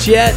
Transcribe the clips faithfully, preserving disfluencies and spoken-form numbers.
yet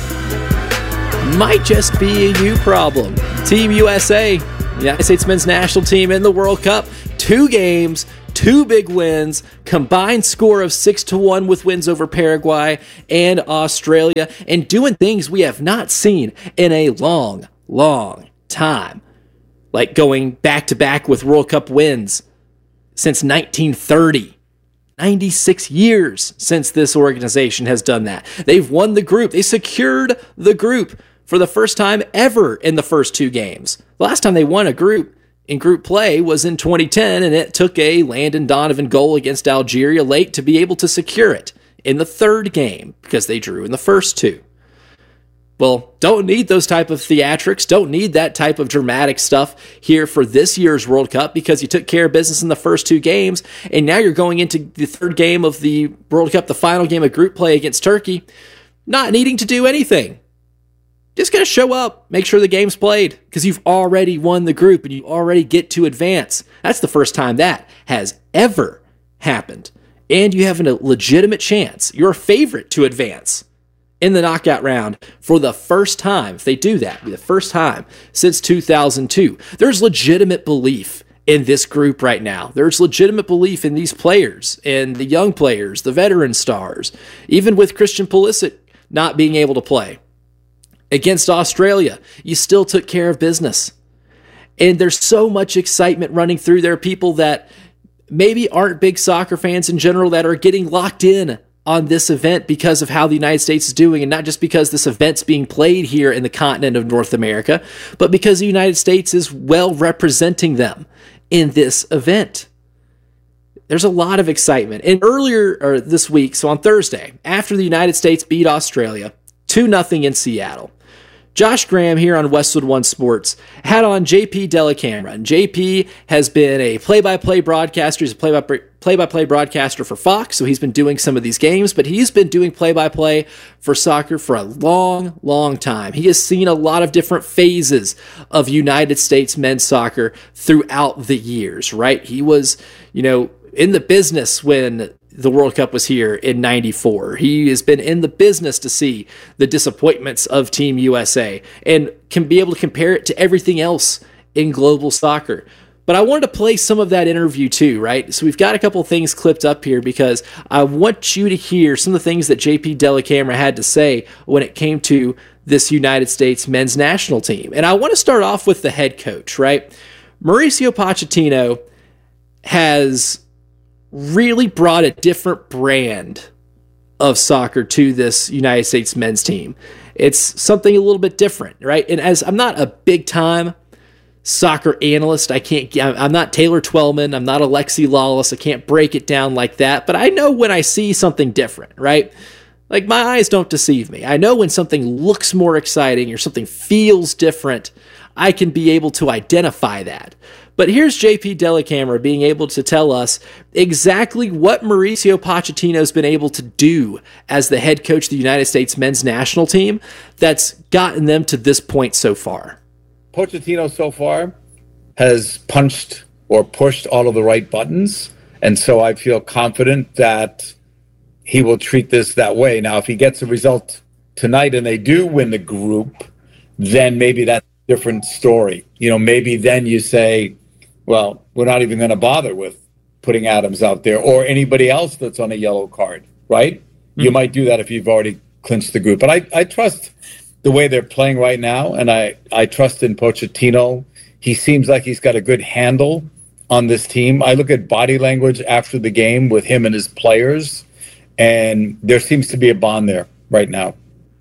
might just be a you problem. Team U S A, United States men's national team in the World Cup, two games, two big wins, combined score of six to one with wins over Paraguay and Australia, and doing things we have not seen in a long, long time. Like going back-to-back with World Cup wins since nineteen thirty. ninety-six years since this organization has done that. They've won the group. They secured the group for the first time ever in the first two games. The last time they won a group in group play was in twenty ten, and it took a Landon Donovan goal against Algeria late to be able to secure it in the third game because they drew in the first two. Well, don't need those type of theatrics, don't need that type of dramatic stuff here for this year's World Cup because you took care of business in the first two games, and now you're going into the third game of the World Cup, the final game of group play against Turkey, not needing to do anything. Just got to show up, make sure the game's played, because you've already won the group and you already get to advance. That's the first time that has ever happened. And you have a legitimate chance, your favorite, to advance in the knockout round for the first time. If they do that, it'll be the first time since two thousand two. There's legitimate belief in this group right now. There's legitimate belief in these players, and the young players, the veteran stars, even with Christian Pulisic not being able to play. Against Australia, you still took care of business. And there's so much excitement running through there. People that maybe aren't big soccer fans in general that are getting locked in on this event because of how the United States is doing, and not just because this event's being played here in the continent of North America, but because the United States is well representing them in this event. There's a lot of excitement. And earlier or this week, so on Thursday, after the United States beat Australia two nothing in Seattle, Josh Graham here on Westwood One Sports had on J P Dellacamera. And J P has been a play-by-play broadcaster. He's a play-by-play play-by-play broadcaster for Fox, so he's been doing some of these games, but he's been doing play-by-play for soccer for a long, long time. He has seen a lot of different phases of United States men's soccer throughout the years, right? He was, you know, in the business when the World Cup was here in ninety-four. He has been in the business to see the disappointments of Team U S A and can be able to compare it to everything else in global soccer. But I wanted to play some of that interview too, right? So we've got a couple of things clipped up here because I want you to hear some of the things that J P Dellacamera had to say when it came to this United States men's national team. And I want to start off with the head coach, right? Mauricio Pochettino has really brought a different brand of soccer to this United States men's team. It's something a little bit different, right? And as I'm not a big time soccer analyst, I can't, I'm not Taylor Twellman, I'm not Alexi Lawless, I can't break it down like that, but I know when I see something different, right? Like my eyes don't deceive me. I know when something looks more exciting or something feels different, I can be able to identify that. But here's J P Dellacamera being able to tell us exactly what Mauricio Pochettino's been able to do as the head coach of the United States men's national team that's gotten them to this point so far. Pochettino so far has punched or pushed all of the right buttons, and so I feel confident that he will treat this that way. Now, if he gets a result tonight and they do win the group, then maybe that's a different story. You know, maybe then you say, well, we're not even going to bother with putting Adams out there or anybody else that's on a yellow card, right? Mm-hmm. You might do that if you've already clinched the group. But I, I trust the way they're playing right now, and I, I trust in Pochettino. He seems like he's got a good handle on this team. I look at body language after the game with him and his players, and there seems to be a bond there right now.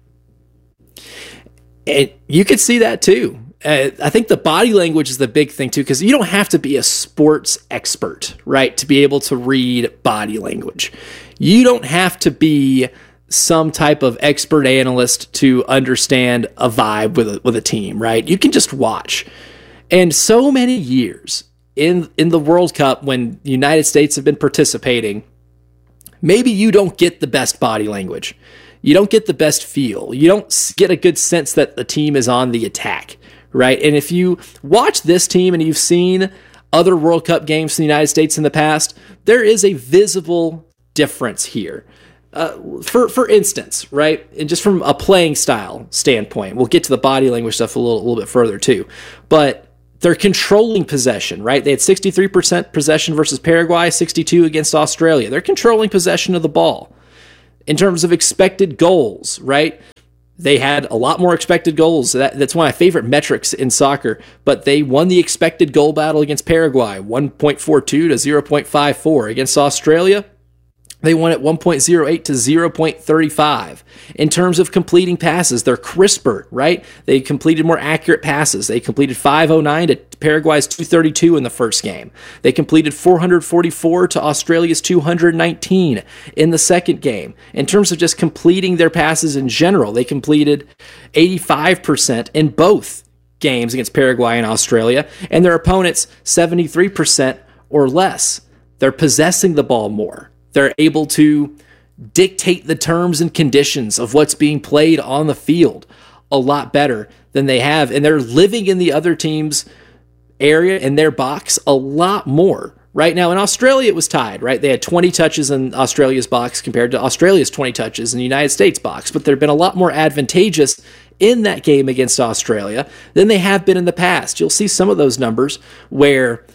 And you could see that too. Uh, I think the body language is the big thing too, because you don't have to be a sports expert, right, to be able to read body language. You don't have to be some type of expert analyst to understand a vibe with a, with a team, right? You can just watch. And so many years in in the World Cup when the United States have been participating, maybe you don't get the best body language. You don't get the best feel. You don't get a good sense that the team is on the attack, right? And if you watch this team and you've seen other World Cup games in the United States in the past, there is a visible difference here. uh, for for instance, right, and just from a playing style standpoint, we'll get to the body language stuff a little, a little bit further too, but they're controlling possession, right? They had sixty-three percent possession versus Paraguay, sixty-two against Australia. They're controlling possession of the ball. In terms of expected goals, right? They had a lot more expected goals. That, that's one of my favorite metrics in soccer, but they won the expected goal battle against Paraguay, one point four two to zero point five four. Against Australia, they won at one point oh eight to zero point three five. In terms of completing passes, they're crisper, right? They completed more accurate passes. They completed five oh nine to Paraguay's two thirty-two in the first game. They completed four forty-four to Australia's two nineteen in the second game. In terms of just completing their passes in general, they completed eighty-five percent in both games against Paraguay and Australia, and their opponents seventy-three percent or less. They're possessing the ball more. They're able to dictate the terms and conditions of what's being played on the field a lot better than they have. And they're living in the other team's area, in their box, a lot more. Right now in Australia, it was tied, right? They had twenty touches in Australia's box compared to Australia's twenty touches in the United States box. But they've been a lot more advantageous in that game against Australia than they have been in the past. You'll see some of those numbers where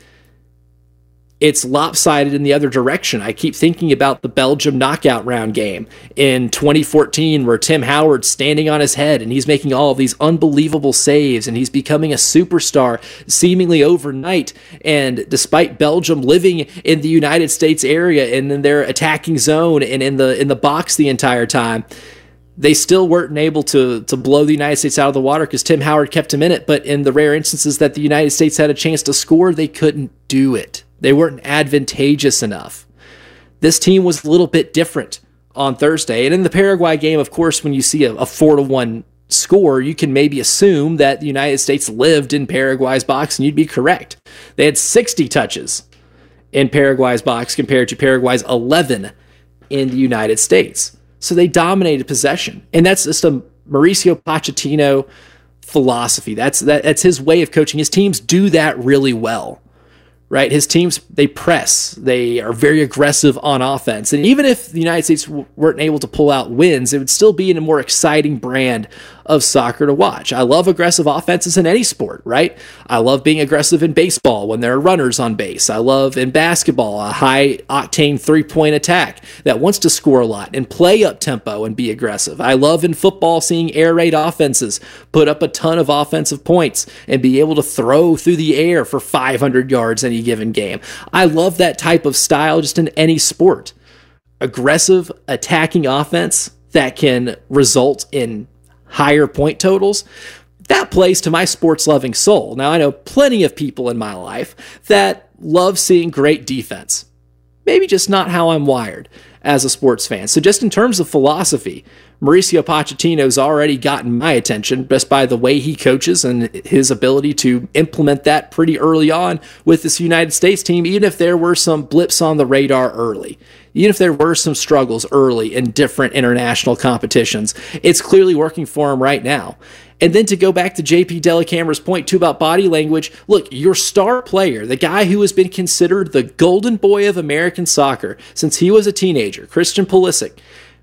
it's lopsided in the other direction. I keep thinking about the Belgium knockout round game in twenty fourteen where Tim Howard's standing on his head and he's making all of these unbelievable saves and he's becoming a superstar seemingly overnight. And despite Belgium living in the United States area and in their attacking zone and in the in the box the entire time, they still weren't able to to blow the United States out of the water because Tim Howard kept him in it. But in the rare instances that the United States had a chance to score, they couldn't do it. They weren't advantageous enough. This team was a little bit different on Thursday. And in the Paraguay game, of course, when you see a, a four to one score, you can maybe assume that the United States lived in Paraguay's box, and you'd be correct. They had sixty touches in Paraguay's box compared to Paraguay's eleven in the United States. So they dominated possession. And that's just a Mauricio Pochettino philosophy. That's that, that's his way of coaching. His teams do that really well. Right, his teams, they press. They are very aggressive on offense. And even if the United States w- weren't able to pull out wins, it would still be in a more exciting brand of soccer to watch. I love aggressive offenses in any sport, right? I love being aggressive in baseball when there are runners on base. I love in basketball a high-octane three-point attack that wants to score a lot and play up-tempo and be aggressive. I love in football seeing air raid offenses put up a ton of offensive points and be able to throw through the air for five hundred yards any given game. I love that type of style just in any sport. Aggressive attacking offense that can result in higher point totals, that plays to my sports-loving soul. Now, I know plenty of people in my life that love seeing great defense. Maybe just not how I'm wired as a sports fan. So just in terms of philosophy, Mauricio Pochettino's already gotten my attention just by the way he coaches and his ability to implement that pretty early on with this United States team, even if there were some blips on the radar early. Even if there were some struggles early in different international competitions, it's clearly working for him right now. And then to go back to J P Dellacamera's point too about body language, look, your star player, the guy who has been considered the golden boy of American soccer since he was a teenager, Christian Pulisic,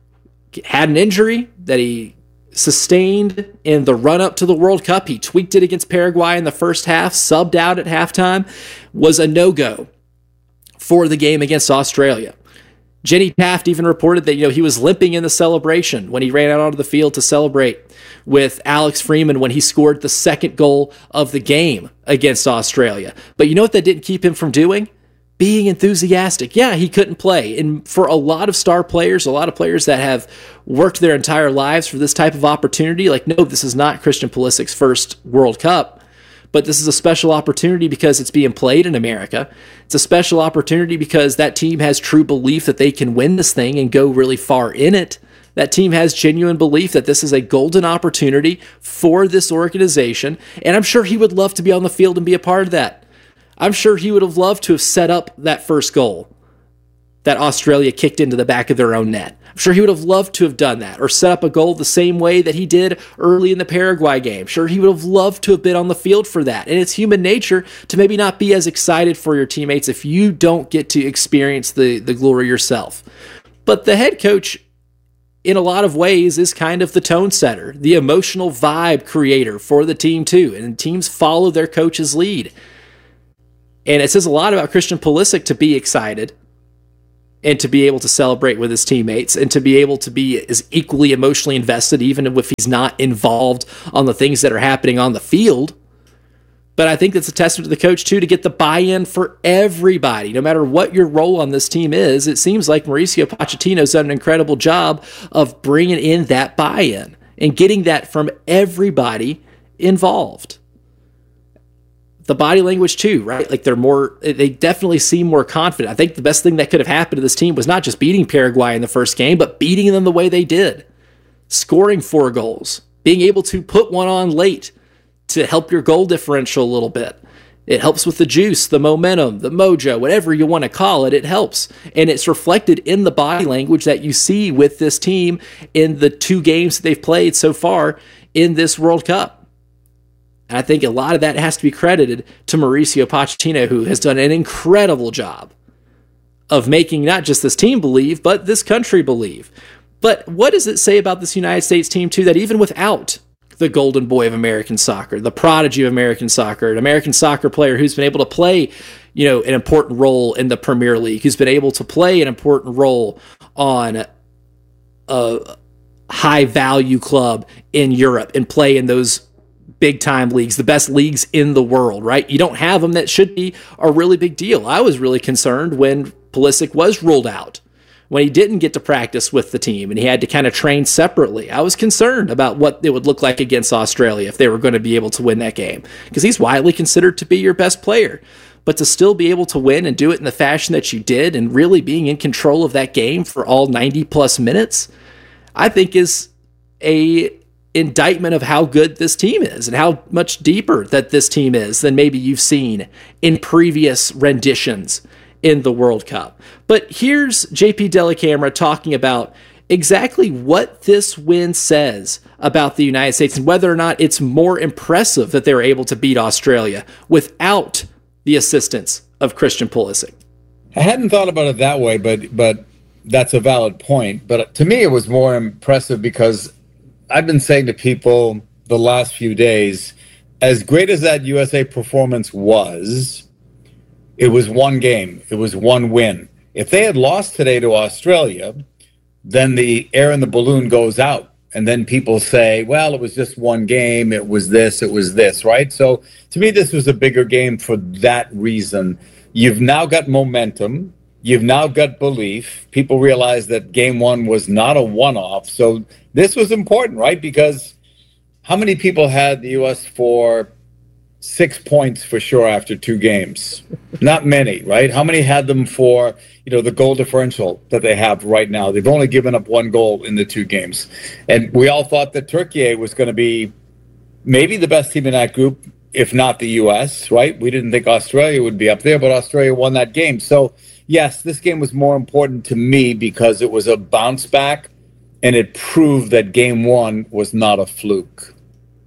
had an injury that he sustained in the run-up to the World Cup. He tweaked it against Paraguay in the first half, subbed out at halftime, was a no-go for the game against Australia. Jenny Taft even reported that, you know, he was limping in the celebration when he ran out onto the field to celebrate with Alex Freeman when he scored the second goal of the game against Australia. But you know what that didn't keep him from doing? Being enthusiastic. Yeah, he couldn't play. And for a lot of star players, a lot of players that have worked their entire lives for this type of opportunity, like, no, this is not Christian Pulisic's first World Cup. But this is a special opportunity because it's being played in America. It's a special opportunity because that team has true belief that they can win this thing and go really far in it. That team has genuine belief that this is a golden opportunity for this organization. And I'm sure he would love to be on the field and be a part of that. I'm sure he would have loved to have set up that first goal that Australia kicked into the back of their own net. I'm sure he would have loved to have done that or set up a goal the same way that he did early in the Paraguay game. Sure, he would have loved to have been on the field for that. And it's human nature to maybe not be as excited for your teammates if you don't get to experience the, the glory yourself. But the head coach in a lot of ways, is kind of the tone setter, the emotional vibe creator for the team too. And teams follow their coach's lead. And it says a lot about Christian Pulisic to be excited and to be able to celebrate with his teammates and to be able to be as equally emotionally invested, even if he's not involved on the things that are happening on the field. But I think that's a testament to the coach, too, to get the buy-in for everybody. No matter what your role on this team is, it seems like Mauricio Pochettino's done an incredible job of bringing in that buy-in and getting that from everybody involved. The body language, too, right? Like they're more, they definitely seem more confident. I think the best thing that could have happened to this team was not just beating Paraguay in the first game, but beating them the way they did. Scoring four goals, being able to put one on late to help your goal differential a little bit. It helps with the juice, the momentum, the mojo, whatever you want to call it, it helps. And it's reflected in the body language that you see with this team in the two games that they've played so far in this World Cup. And I think a lot of that has to be credited to Mauricio Pochettino, who has done an incredible job of making not just this team believe, but this country believe. But what does it say about this United States team, too, that even without the golden boy of American soccer, the prodigy of American soccer, an American soccer player who's been able to play, you know, an important role in the Premier League, who's been able to play an important role on a high value club in Europe and play in those big time leagues, the best leagues in the world, right? You don't have them. That should be a really big deal. I was really concerned when Pulisic was ruled out, when he didn't get to practice with the team and he had to kind of train separately. I was concerned about what it would look like against Australia if they were going to be able to win that game, because he's widely considered to be your best player. But to still be able to win and do it in the fashion that you did and really being in control of that game for all ninety plus minutes, I think is a indictment of how good this team is and how much deeper that this team is than maybe you've seen in previous renditions in the World Cup. But here's J P Dellacamera talking about exactly what this win says about the United States and whether or not it's more impressive that they were able to beat Australia without the assistance of Christian Pulisic. I hadn't thought about it that way, but but that's a valid point. But to me, it was more impressive because I've been saying to people the last few days, as great as that U S A performance was, it was one game. It was one win. If they had lost today to Australia, then the air in the balloon goes out. And then people say, well, it was just one game. It was this, it was this, right? So to me, this was a bigger game for that reason. You've now got momentum. You've now got belief. People realize that game one was not a one-off. So this was important, right? Because how many people had the U S for six points for sure after two games? Not many, right? How many had them for, you know, the goal differential that they have right now? They've only given up one goal in the two games. And we all thought that Turkey was going to be maybe the best team in that group, if not the U S, right? We didn't think Australia would be up there, but Australia won that game. So, yes, this game was more important to me because it was a bounce back and it proved that game one was not a fluke.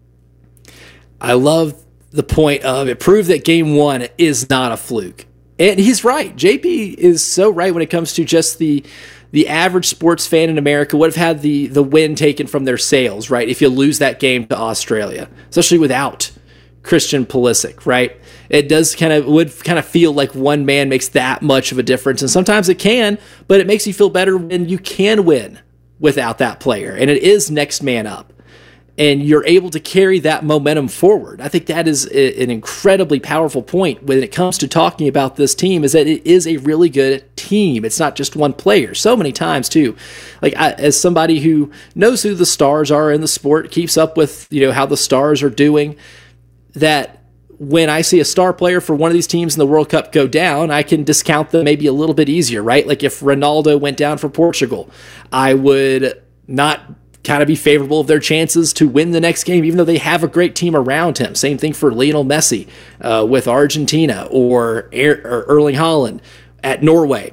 I love the point of it proved that game one is not a fluke. And he's right. J P is so right when it comes to just the the average sports fan in America would have had the the win taken from their sails, right? If you lose that game to Australia, especially without Christian Pulisic, right? It does kind of would kind of feel like one man makes that much of a difference. And sometimes it can, but it makes you feel better when you can win without that player. And it is next man up. And you're able to carry that momentum forward. I think that is an incredibly powerful point when it comes to talking about this team, is that it is a really good team. It's not just one player. So many times, too, like I, as somebody who knows who the stars are in the sport, keeps up with, you know, how the stars are doing, that when I see a star player for one of these teams in the World Cup go down, I can discount them maybe a little bit easier, right? Like if Ronaldo went down for Portugal, I would not kind of be favorable of their chances to win the next game, even though they have a great team around him. Same thing for Lionel Messi uh, with Argentina, or, er- or Erling Haaland at Norway.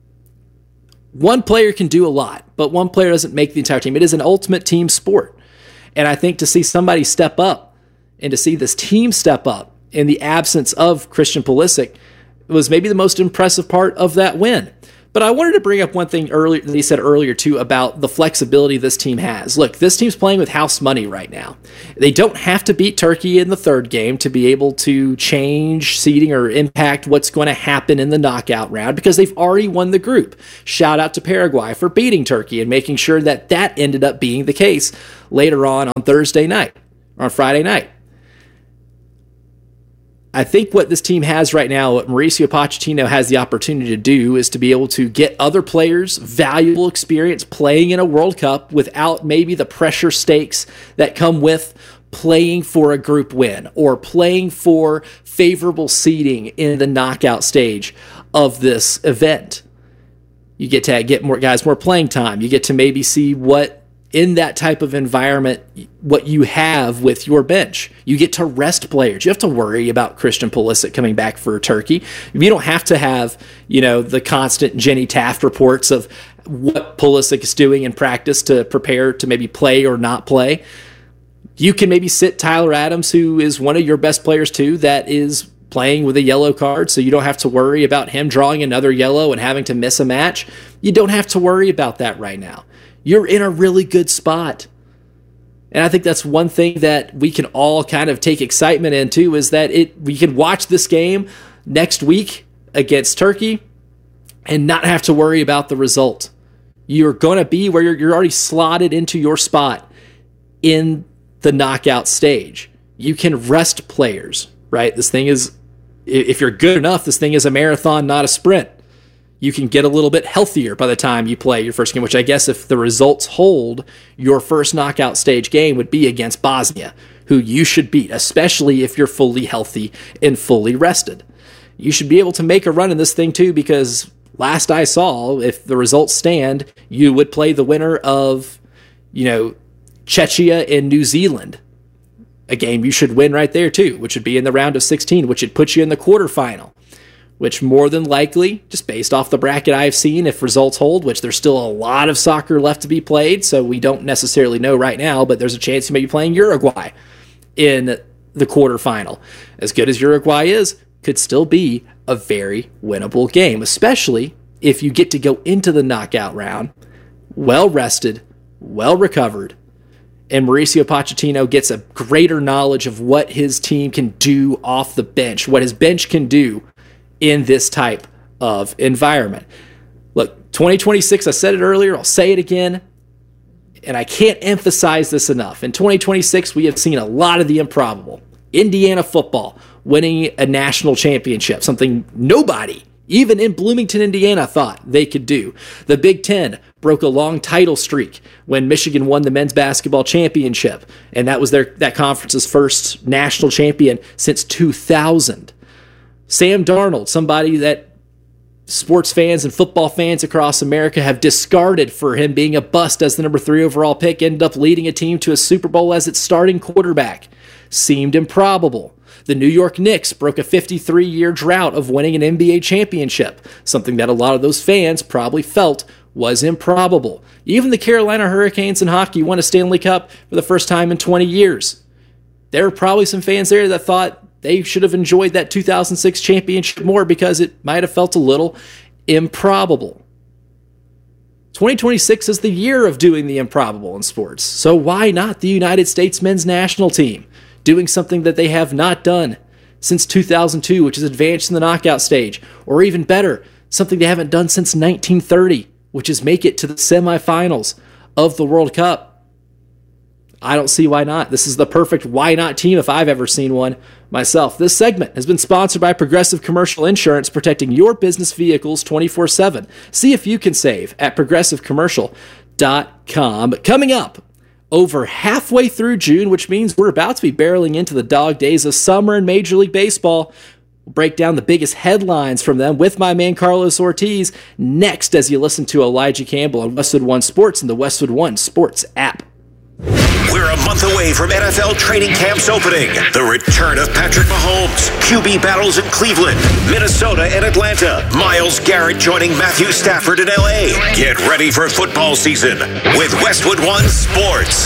One player can do a lot, but one player doesn't make the entire team. It is an ultimate team sport. And I think to see somebody step up and to see this team step up in the absence of Christian Pulisic was maybe the most impressive part of that win. But I wanted to bring up one thing earlier that he said earlier, too, about the flexibility this team has. Look, this team's playing with house money right now. They don't have to beat Turkey in the third game to be able to change seeding or impact what's going to happen in the knockout round because they've already won the group. Shout out to Paraguay for beating Turkey and making sure that that ended up being the case later on on Thursday night or on Friday night. I think what this team has right now, what Mauricio Pochettino has the opportunity to do, is to be able to get other players valuable experience playing in a World Cup without maybe the pressure stakes that come with playing for a group win or playing for favorable seeding in the knockout stage of this event. You get to get more guys more playing time. You get to maybe see what in that type of environment, what you have with your bench. You get to rest players. You have to worry about Christian Pulisic coming back for Turkey. You don't have to have, you know, the constant Jenny Taft reports of what Pulisic is doing in practice to prepare to maybe play or not play. You can maybe sit Tyler Adams, who is one of your best players too, that is playing with a yellow card, so you don't have to worry about him drawing another yellow and having to miss a match. You don't have to worry about that right now. You're in a really good spot. And I think that's one thing that we can all kind of take excitement into is that it we can watch this game next week against Turkey and not have to worry about the result. You're going to be where you're, you're already slotted into your spot in the knockout stage. You can rest players, right? This thing is, if you're good enough, this thing is a marathon, not a sprint. You can get a little bit healthier by the time you play your first game, which I guess if the results hold, your first knockout stage game would be against Bosnia, who you should beat, especially if you're fully healthy and fully rested. You should be able to make a run in this thing too, because last I saw, if the results stand, you would play the winner of, you know, Czechia and New Zealand. A game you should win right there too, which would be in the round of sixteen, which would put you in the quarterfinal. Which more than likely, just based off the bracket I've seen, if results hold, which there's still a lot of soccer left to be played, so we don't necessarily know right now, but there's a chance you may be playing Uruguay in the quarterfinal. As good as Uruguay is, could still be a very winnable game, especially if you get to go into the knockout round well-rested, well-recovered, and Mauricio Pochettino gets a greater knowledge of what his team can do off the bench, what his bench can do in this type of environment. Look, twenty twenty-six, I said it earlier, I'll say it again, and I can't emphasize this enough. In twenty twenty-six, we have seen a lot of the improbable. Indiana football winning a national championship, something nobody, even in Bloomington, Indiana, thought they could do. The Big Ten broke a long title streak when Michigan won the men's basketball championship, and that was their that conference's first national champion since two thousand. Sam Darnold, somebody that sports fans and football fans across America have discarded for him being a bust as the number three overall pick, ended up leading a team to a Super Bowl as its starting quarterback. Seemed improbable. The New York Knicks broke a fifty-three-year drought of winning an N B A championship, something that a lot of those fans probably felt was improbable. Even the Carolina Hurricanes in hockey won a Stanley Cup for the first time in twenty years. There were probably some fans there that thought they should have enjoyed that two thousand six championship more because it might have felt a little improbable. twenty twenty-six is the year of doing the improbable in sports. So why not the United States men's national team doing something that they have not done since two thousand two, which is advanced in the knockout stage, or even better, something they haven't done since nineteen thirty, which is make it to the semifinals of the World Cup. I don't see why not. This is the perfect why not team if I've ever seen one myself. This segment has been sponsored by Progressive Commercial Insurance, protecting your business vehicles twenty-four seven. See if you can save at progressive commercial dot com. Coming up, over halfway through June, which means we're about to be barreling into the dog days of summer in Major League Baseball. We'll break down the biggest headlines from them with my man Carlos Ortiz next as you listen to Elijah Campbell on Westwood One Sports and the Westwood One Sports app. We're a month away from N F L training camps opening. The return of Patrick Mahomes, Q B battles in Cleveland, Minnesota, and Atlanta. Myles Garrett joining Matthew Stafford in L A. Get ready for football season with Westwood One Sports.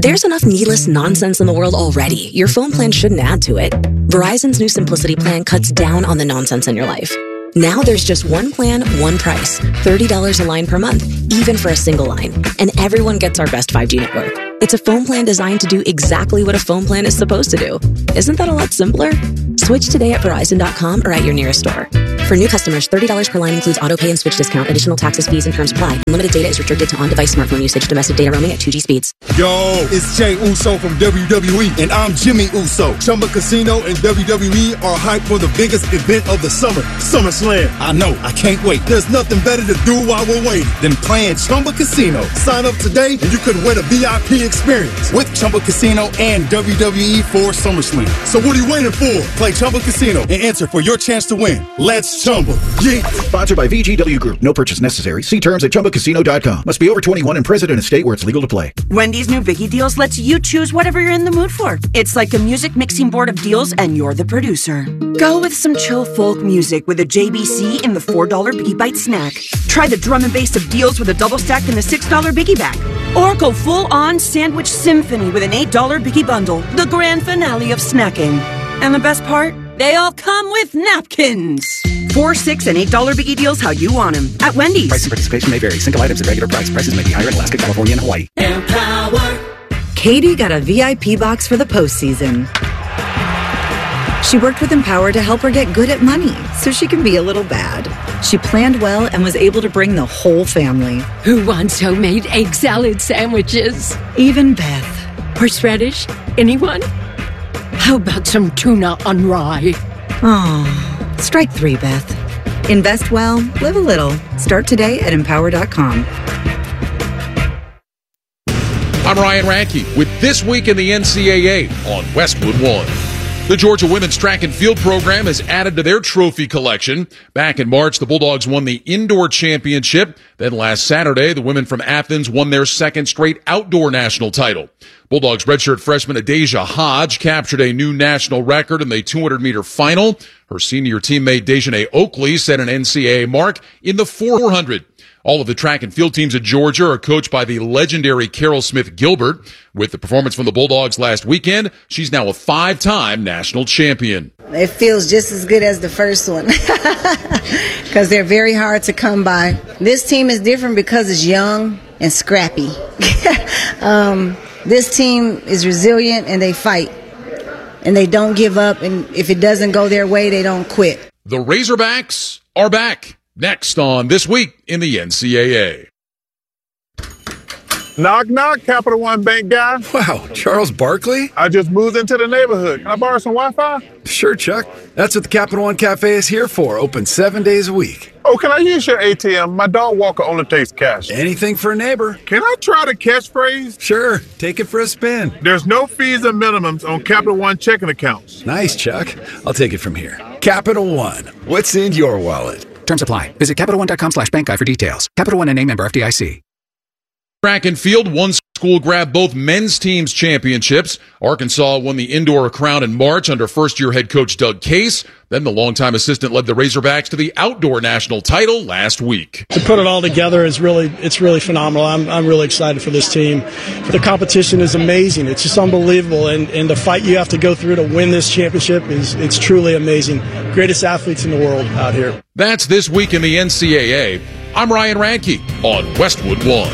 There's enough needless nonsense in the world already. Your phone plan shouldn't add to it. Verizon's new Simplicity plan cuts down on the nonsense in your life. Now there's just one plan, one price. thirty dollars a line per month, even for a single line. And everyone gets our best five G network. It's a phone plan designed to do exactly what a phone plan is supposed to do. Isn't that a lot simpler? Switch today at Verizon dot com or at your nearest store. For new customers, thirty dollars per line includes auto pay and switch discount. Additional taxes, fees, and terms apply. Limited data is restricted to on-device smartphone usage. Domestic data roaming at two G speeds. Yo, it's Jay Uso from W W E, and I'm Jimmy Uso. Chumba Casino and W W E are hyped for the biggest event of the summer, SummerSlam. I know, I can't wait. There's nothing better to do while we're waiting than playing Chumba Casino. Sign up today, and you could win a V I P experience with Chumba Casino and W W E for SummerSlam. So what are you waiting for? Play Chumba Casino and enter for your chance to win. Let's Chumba. Yeah. Sponsored by V G W Group. No purchase necessary. See terms at chumba casino dot com. Must be over twenty-one and present in a state where it's legal to play. Wendy's new Biggie Deals lets you choose whatever you're in the mood for. It's like a music mixing board of deals, and you're the producer. Go with some chill folk music with a J B C in the four dollar Biggie Bite snack. Try the drum and bass of deals with a double stack in the six dollar Biggie Bag. Or go full-on sandwich symphony with an eight dollar Biggie Bundle, the grand finale of snacking. And the best part? They all come with napkins. Four, six, and eight dollar Biggie Deals how you want them at Wendy's. Price and participation may vary. Single items at regular price. Prices may be higher in Alaska, California, and Hawaii. Empower. Katie got a V I P box for the postseason. She worked with Empower to help her get good at money so she can be a little bad. She planned well and was able to bring the whole family. Who wants homemade egg salad sandwiches? Even Beth. Horseradish? Anyone? How about some tuna on rye? Oh, strike three, Beth. Invest well, live a little. Start today at empower dot com. I'm Ryan Radke with This Week in the N C double A on Westwood One. The Georgia women's track and field program has added to their trophy collection. Back in March, the Bulldogs won the indoor championship. Then last Saturday, the women from Athens won their second straight outdoor national title. Bulldogs redshirt freshman Adasia Hodge captured a new national record in the two hundred meter final. Her senior teammate Dejanay Oakley set an N C double A mark in the four hundred. All of the track and field teams at Georgia are coached by the legendary Carol Smith Gilbert. With the performance from the Bulldogs last weekend, she's now a five-time national champion. It feels just as good as the first one because they're very hard to come by. This team is different because it's young and scrappy. um, this team is resilient and they fight. And they don't give up, and if it doesn't go their way, they don't quit. The Razorbacks are back. Next on This Week in the N C double A. Knock, knock, Capital One Bank guy. Wow, Charles Barkley? I just moved into the neighborhood. Can I borrow some Wi-Fi? Sure, Chuck. That's what the Capital One Cafe is here for, open seven days a week. Oh, can I use your A T M? My dog Walker only takes cash. Anything for a neighbor. Can I try the catchphrase? Sure, take it for a spin. There's no fees and minimums on Capital One checking accounts. Nice, Chuck. I'll take it from here. Capital One, what's in your wallet? Terms apply. Visit Capital One dot com slash bank guide for details. Capital One and a member F D I C. Track and field, one school grabbed both men's teams championships. Arkansas won the indoor crown in March under first-year head coach Doug Case. Then the longtime assistant led the Razorbacks to the outdoor national title last week. To put it all together is really, it's really phenomenal. I'm, I'm really excited for this team. The competition is amazing. It's just unbelievable. And, and the fight you have to go through to win this championship is, it's truly amazing. Greatest athletes in the world out here. That's This Week in the N C double A. I'm Ryan Radke on Westwood One.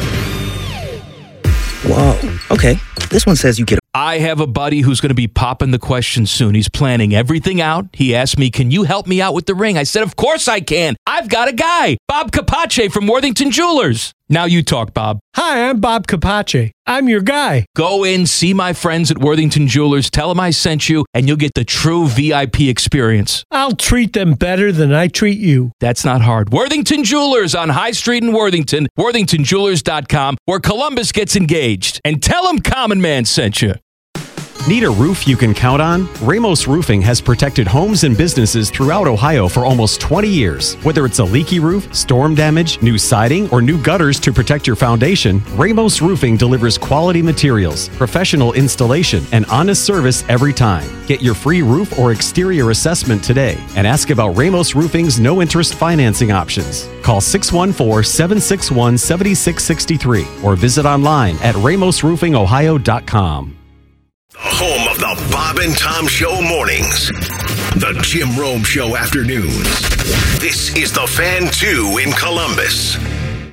Whoa. Okay. This one says you get. I have a buddy who's going to be popping the question soon. He's planning everything out. He asked me, can you help me out with the ring? I said, of course I can. I've got a guy, Bob Capace from Worthington Jewelers. Now you talk, Bob. Hi, I'm Bob Capace. I'm your guy. Go in, see my friends at Worthington Jewelers, tell them I sent you, and you'll get the true V I P experience. I'll treat them better than I treat you. That's not hard. Worthington Jewelers on High Street in Worthington, worthington jewelers dot com, where Columbus gets engaged. And tell them Common Man sent you. Need a roof you can count on? Ramos Roofing has protected homes and businesses throughout Ohio for almost twenty years. Whether it's a leaky roof, storm damage, new siding, or new gutters to protect your foundation, Ramos Roofing delivers quality materials, professional installation, and honest service every time. Get your free roof or exterior assessment today and ask about Ramos Roofing's no-interest financing options. Call six one four, seven six one, seven six six three or visit online at ramos roofing ohio dot com. Home of the Bob and Tom Show mornings. The Jim Rome Show afternoons. This is the Fan two in Columbus.